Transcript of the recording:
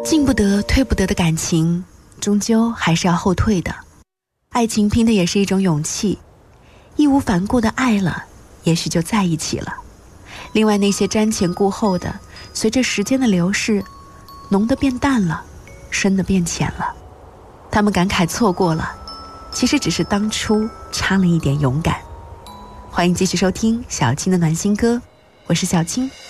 进不得退不得的感情，终究还是要后退的。爱情拼的也是一种勇气，义无反顾的爱了，也许就在一起了。另外那些瞻前顾后的，随着时间的流逝，浓的变淡了，深的变浅了。他们感慨错过了，其实只是当初差了一点勇敢。欢迎继续收听小青的暖心歌，我是小青。